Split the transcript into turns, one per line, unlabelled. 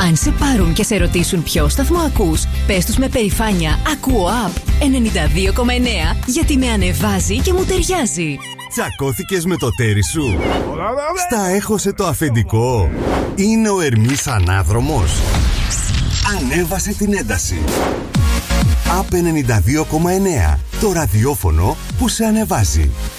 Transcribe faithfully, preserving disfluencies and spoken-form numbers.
Αν σε πάρουν και σε ρωτήσουν ποιο σταθμό ακούς, πες τους με περηφάνεια «Ακούω App ενενήντα δύο κόμμα εννέα» γιατί με ανεβάζει και μου ταιριάζει.
Τσακώθηκες με το τέρι σου? Στα έχωσε το αφεντικό? Είναι ο Ερμής ανάδρομος? Ανέβασε την ένταση. App ενενήντα δύο κόμμα εννέα. Το ραδιόφωνο που σε ανεβάζει.